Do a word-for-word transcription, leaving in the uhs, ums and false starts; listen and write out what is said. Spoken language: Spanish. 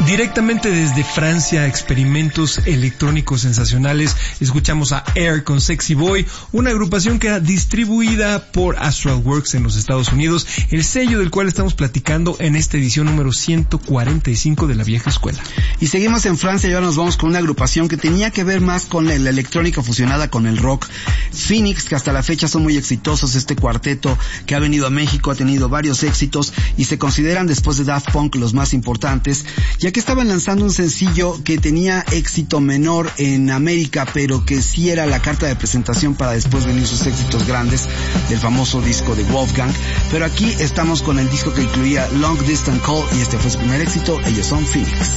Directamente desde Francia, experimentos electrónicos sensacionales. Escuchamos a Air con Sexy Boy, una agrupación que era distribuida por Astral Works en los Estados Unidos, el sello del cual estamos platicando en esta edición número ciento cuarenta y cinco de La Vieja Escuela. Y seguimos en Francia y ahora nos vamos con una agrupación que tenía que ver más con la electrónica fusionada con el rock. Phoenix, que hasta la fecha son muy exitosos, este cuarteto que ha venido a México, ha tenido varios éxitos y se consideran después de Daft Punk los más importantes, ya que estaban lanzando un sencillo que tenía éxito menor en América, pero que sí era la carta de presentación para después venir sus éxitos grandes del famoso disco de Wolfgang. Pero aquí estamos con el disco que incluía Long Distance Call y este fue su primer éxito. Ellos son Phoenix.